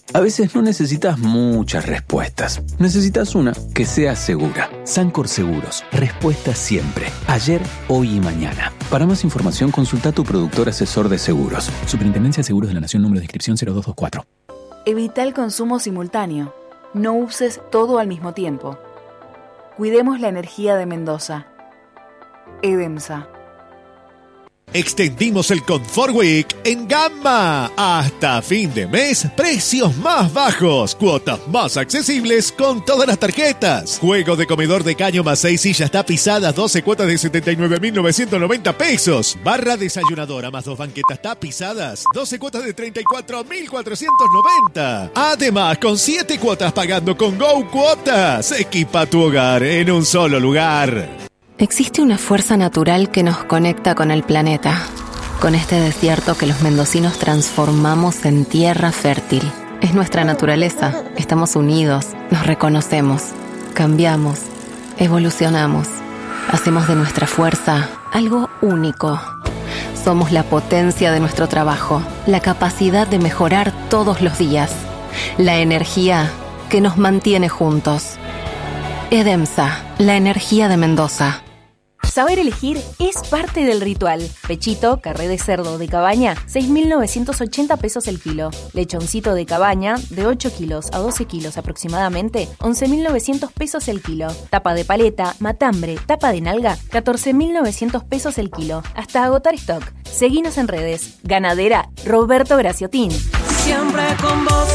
A veces no necesitas muchas respuestas. Necesitas una que sea segura. Sancor Seguros. Respuesta siempre. Ayer, hoy y mañana. Para más información, consulta a tu productor asesor de seguros. Superintendencia de Seguros de la Nación, número de inscripción 0224. Evita el consumo simultáneo. No uses todo al mismo tiempo. Cuidemos la energía de Mendoza. EDEMSA. Extendimos el Confort Week en Gamma. Hasta fin de mes, precios más bajos, cuotas más accesibles con todas las tarjetas. Juego de comedor de caño más 6 sillas tapizadas, 12 cuotas de 79.990 pesos. Barra desayunadora más 2 banquetas tapizadas, 12 cuotas de 34.490. Además, con 7 cuotas pagando con Go Cuotas. Equipa tu hogar en un solo lugar. Existe una fuerza natural que nos conecta con el planeta, con este desierto que los mendocinos transformamos en tierra fértil. Es nuestra naturaleza, estamos unidos, nos reconocemos, cambiamos, evolucionamos, hacemos de nuestra fuerza algo único. Somos la potencia de nuestro trabajo, la capacidad de mejorar todos los días, la energía que nos mantiene juntos. EDEMSA, la energía de Mendoza. Saber elegir es parte del ritual. Pechito, carré de cerdo de cabaña, 6.980 pesos el kilo. Lechoncito de cabaña, de 8 kilos a 12 kilos aproximadamente, 11.900 pesos el kilo. Tapa de paleta, matambre, tapa de nalga, 14.900 pesos el kilo. Hasta agotar stock. Seguinos en redes. Ganadera Roberto Graciotín. Siempre con vos,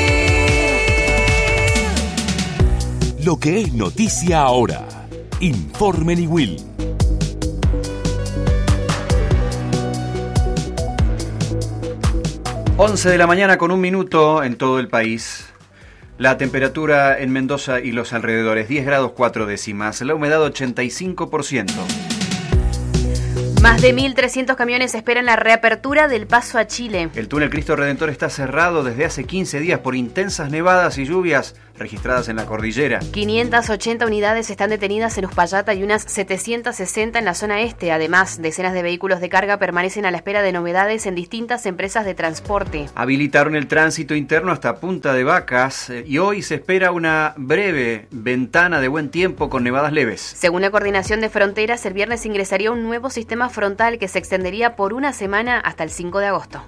Lo que es noticia ahora. Informe Niwil. 11 de la mañana con 1 minuto en todo el país. La temperatura en Mendoza y los alrededores, 10 grados 4 décimas. La humedad 85%. Más de 1.300 camiones esperan la reapertura del paso a Chile. El túnel Cristo Redentor está cerrado desde hace 15 días por intensas nevadas y lluvias registradas en la cordillera. 580 unidades están detenidas en Uspallata y unas 760 en la zona este. Además, decenas de vehículos de carga permanecen a la espera de novedades en distintas empresas de transporte. Habilitaron el tránsito interno hasta Punta de Vacas y hoy se espera una breve ventana de buen tiempo con nevadas leves. Según la Coordinación de Fronteras, el viernes ingresaría un nuevo sistema frontal que se extendería por una semana hasta el 5 de agosto.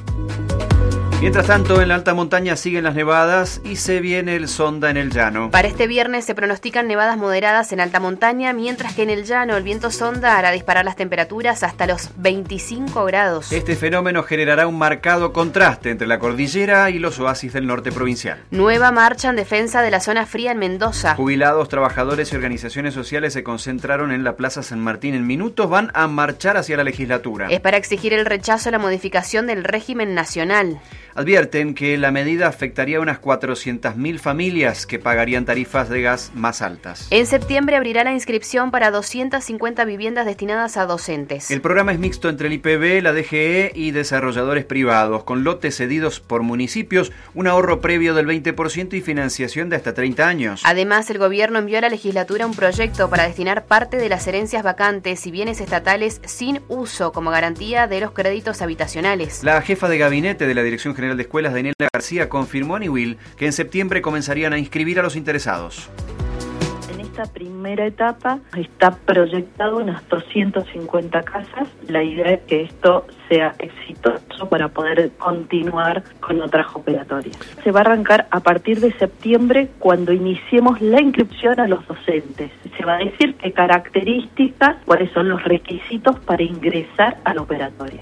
Mientras tanto, en la alta montaña siguen las nevadas y se viene el sonda en el llano. Para este viernes se pronostican nevadas moderadas en alta montaña, mientras que en el llano el viento sonda hará disparar las temperaturas hasta los 25 grados. Este fenómeno generará un marcado contraste entre la cordillera y los oasis del norte provincial. Nueva marcha en defensa de la zona fría en Mendoza. Jubilados, trabajadores y organizaciones sociales se concentraron en la Plaza San Martín. En minutos van a marchar hacia la legislatura. Es para exigir el rechazo a la modificación del régimen nacional. Advierten que la medida afectaría a unas 400.000 familias que pagarían tarifas de gas más altas. En septiembre abrirá la inscripción para 250 viviendas destinadas a docentes. El programa es mixto entre el IPB, la DGE y desarrolladores privados, con lotes cedidos por municipios, un ahorro previo del 20% y financiación de hasta 30 años. Además, el gobierno envió a la legislatura un proyecto para destinar parte de las herencias vacantes y bienes estatales sin uso como garantía de los créditos habitacionales. La jefa de gabinete de la Dirección General de Escuelas, Daniela García, confirmó a Niwil que en septiembre comenzarían a inscribir a los interesados. En esta primera etapa está proyectado unas 250 casas. La idea es que esto sea exitoso para poder continuar con otras operatorias. Se va a arrancar a partir de septiembre cuando iniciemos la inscripción a los docentes. Se va a decir qué características, cuáles son los requisitos para ingresar a la operatoria.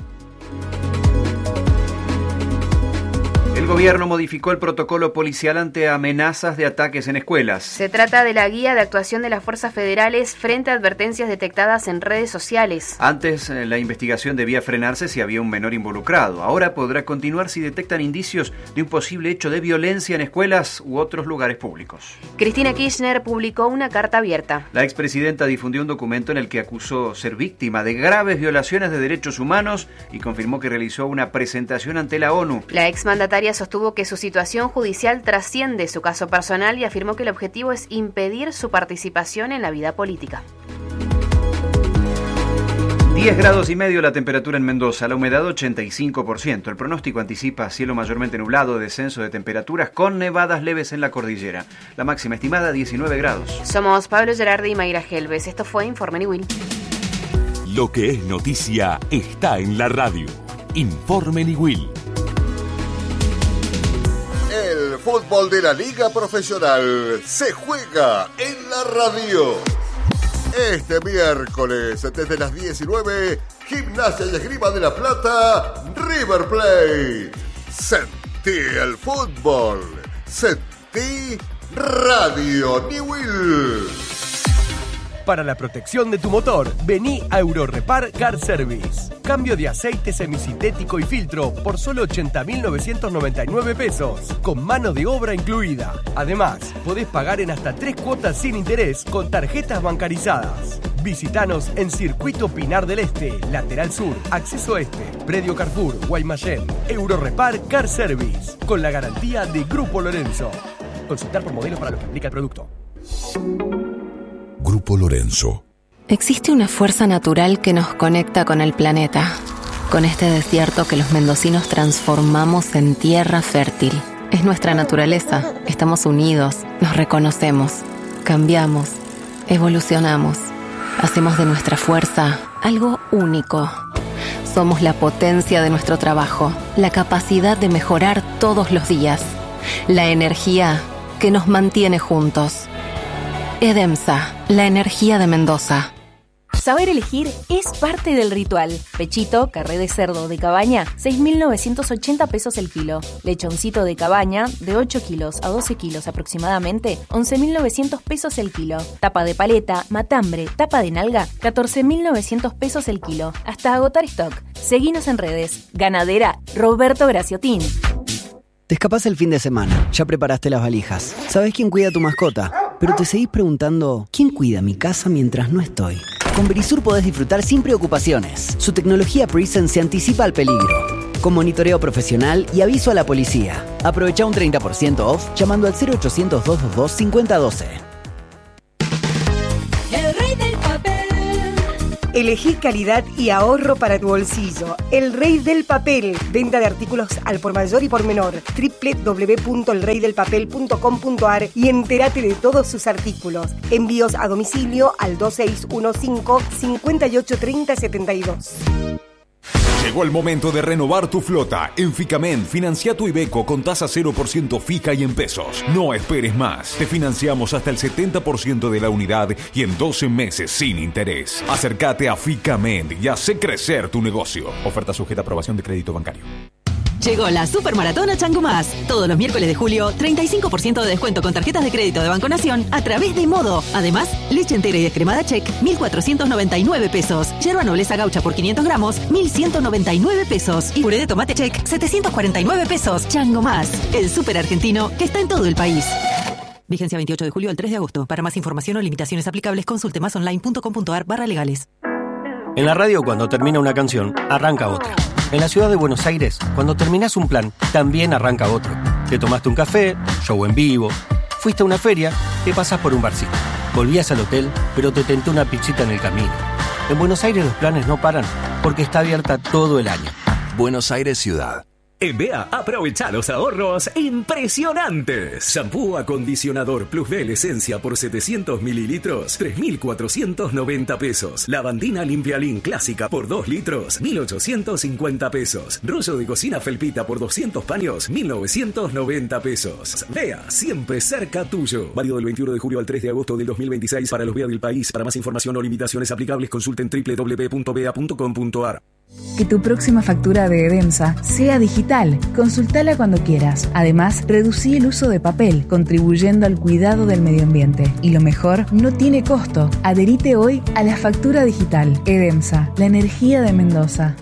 El gobierno modificó el protocolo policial ante amenazas de ataques en escuelas. Se trata de la guía de actuación de las fuerzas federales frente a advertencias detectadas en redes sociales. Antes, la investigación debía frenarse si había un menor involucrado. Ahora podrá continuar si detectan indicios de un posible hecho de violencia en escuelas u otros lugares públicos. Cristina Kirchner publicó una carta abierta. La expresidenta difundió un documento en el que acusó ser víctima de graves violaciones de derechos humanos y confirmó que realizó una presentación ante la ONU. La exmandataria sostuvo que su situación judicial trasciende su caso personal y afirmó que el objetivo es impedir su participación en la vida política. 10 grados y medio la temperatura en Mendoza, la humedad 85%. El pronóstico anticipa cielo mayormente nublado, descenso de temperaturas con nevadas leves en la cordillera. La máxima estimada 19 grados. Somos Pablo Gerardi y Mayra Gelbes. Esto fue Informe Niwil. Lo que es noticia está en la radio. Informe Niwil. El fútbol de la Liga Profesional se juega en la radio. Este miércoles, desde las 19, Gimnasia y Esgrima de la Plata, River Plate. Sentí el fútbol. Sentí Radio Niwil. Para la protección de tu motor, vení a Eurorepar Car Service. Cambio de aceite semisintético y filtro por solo 80.999 pesos, con mano de obra incluida. Además, podés pagar en hasta 3 cuotas sin interés con tarjetas bancarizadas. Visítanos en Circuito Pinar del Este, Lateral Sur, Acceso Este, Predio Carrefour, Guaymallén. Eurorepar Car Service, con la garantía de Grupo Lorenzo. Consultar por modelos para lo que implica el producto. Grupo Lorenzo. Existe una fuerza natural que nos conecta con el planeta, con este desierto que los mendocinos transformamos en tierra fértil. Es nuestra naturaleza, estamos unidos, nos reconocemos, cambiamos, evolucionamos, hacemos de nuestra fuerza algo único. Somos la potencia de nuestro trabajo, la capacidad de mejorar todos los días, la energía que nos mantiene juntos. Edemsa, la energía de Mendoza. Saber elegir es parte del ritual. Pechito, carré de cerdo de cabaña, 6.980 pesos el kilo. Lechoncito de cabaña, de 8 kilos a 12 kilos aproximadamente, 11.900 pesos el kilo. Tapa de paleta, matambre, tapa de nalga, 14.900 pesos el kilo. Hasta agotar stock. Seguinos en redes. Ganadera Roberto Graciotín. Te escapás el fin de semana, ya preparaste las valijas. ¿Sabés quién cuida a tu mascota? Pero te seguís preguntando, ¿quién cuida mi casa mientras no estoy? Con Verisur podés disfrutar sin preocupaciones. Su tecnología Presence se anticipa al peligro, con monitoreo profesional y aviso a la policía. Aprovecha un 30% off llamando al 0800-222-5012. El rey del papel. Elegí calidad y ahorro para tu bolsillo. El Rey del Papel. Venta de artículos al por mayor y por menor. www.elreydelpapel.com.ar y entérate de todos sus artículos. Envíos a domicilio al 2615-583072. Llegó el momento de renovar tu flota. En Ficamen, financia tu Iveco con tasa 0% fija y en pesos. No esperes más. Te financiamos hasta el 70% de la unidad y en 12 meses sin interés. Acércate a Ficamen y hace crecer tu negocio. Oferta sujeta a aprobación de crédito bancario. Llegó la Supermaratón a Chango Más. Todos los miércoles de julio, 35% de descuento con tarjetas de crédito de Banco Nación a través de Modo. Además, leche entera y descremada Check, 1.499 pesos. Yerba nobleza gaucha por 500 gramos, 1.199 pesos. Y puré de tomate Check, 749 pesos. Chango Más, el súper argentino que está en todo el país. Vigencia 28 de julio al 3 de agosto. Para más información o limitaciones aplicables, consulte masonline.com.ar/legales. En la radio, cuando termina una canción, arranca otra. En la ciudad de Buenos Aires, cuando terminás un plan, también arranca otro. Te tomaste un café, show en vivo, fuiste a una feria, te pasás por un barcito. Volvías al hotel, pero te tentó una pizzita en el camino. En Buenos Aires los planes no paran, porque está abierta todo el año. Buenos Aires Ciudad. En BEA, aprovecha los ahorros impresionantes. Shampoo acondicionador Plus B Esencia por 700 mililitros, 3.490 pesos. Lavandina Limpialín Clásica por 2 litros, 1.850 pesos. Rollo de cocina Felpita por 200 paños, 1.990 pesos. BEA, siempre cerca tuyo. Válido del 21 de julio al 3 de agosto del 2026 para los BEA del país. Para más información o limitaciones aplicables, consulten www.bea.com.ar. Que tu próxima factura de Edemsa sea digital. Consultala cuando quieras. Además, reducí el uso de papel, contribuyendo al cuidado del medio ambiente. Y lo mejor, no tiene costo. Adherite hoy a la factura digital. Edemsa, la energía de Mendoza.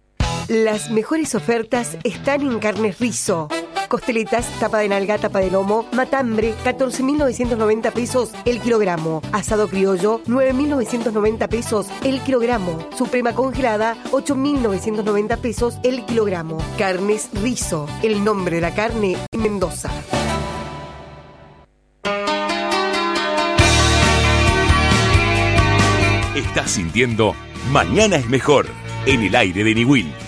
Las mejores ofertas están en Carnes Rizo. Costeletas, tapa de nalga, tapa de lomo, matambre, 14.990 pesos el kilogramo. Asado criollo, 9.990 pesos el kilogramo. Suprema congelada, 8.990 pesos el kilogramo. Carnes Rizo, el nombre de la carne en Mendoza. Estás sintiendo Mañana es Mejor en el aire de Niwil.